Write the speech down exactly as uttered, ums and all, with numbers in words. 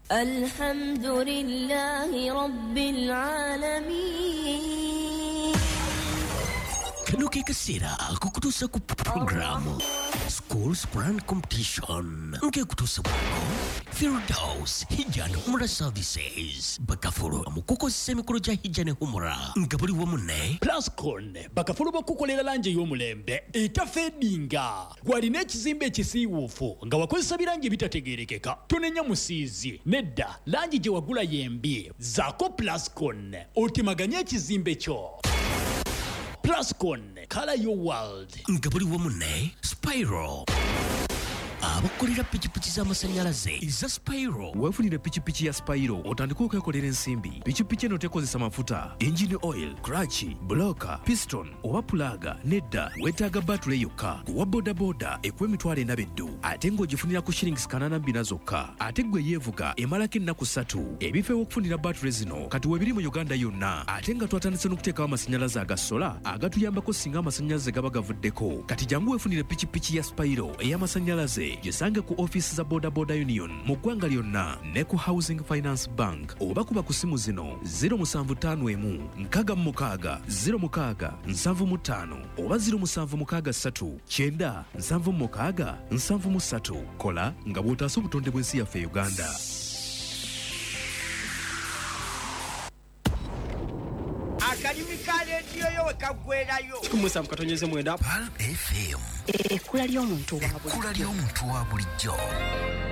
Alhamdulillahi Rabbil Alamin. Kano ke kasira kukutusa ku programu School Sprint Competition nke kutusa bako Firdaus Hijane Humura Services bakafulu mukoko semikolo ja Hijane Humura ngabuli wa munne Plascon bakafulu bakukolera lanje y'omulembe etafedinga gwalina ekizimbe ekisiiwuufu nga wakozesa biranje bitategerekeka tonenya musiizi nedda lanje gye wagula yembi zaako Plascon otimaganya ekizimbe kyo. Plascon, color your world. ngabuli wa munne Spyro abakolera pichipichi z'amasanyalaze za Spyro. wefunire pichipichi ya Spyro otandika okwekolera ensimbi. pichipichi eno tekozesa mafuta, engine oil, clutch, blocker, piston oba pulaga nedda wetaaga batule yokka. kuwa boda boda ekuwa emitwalo ena beddu ate ng'ogifunira ku shillings kanaana bbiri zokka. ate gwe yeevuga emalako ennaku ssatu. ebifo ew'okufunira batule zino kati weebiri mu Uganda yonna ate nga twatandise n'okuteekawo amasanyalaze aga sola agatuyambako singa amasanyalaze gaba gavuddeko. kati jangu wefunire pichipichi ya Spyro ey'amasanyalaze gisange ku office za Boda Boda Union mu ggwanga lyonna ne ku Housing Finance Bank oba kuba ku simu zino zero seven five one nkaaga mu mukaaga zero mukaaga nsanvu mu ttaano oba zero seven mukaaga ssatu kyenda nsanvu mu mukaaga nsanvu mu ssatu. kola nga bw'otaasa obutonde bw'ensi yaffe Uganda. Akadimi ka rediyo yo wekagwerayo kumusa mukatonyeze mwenda Pal F M Ekkula ly'omuntu wa bulijjo. ekkula ly'omuntu wa bulijjo.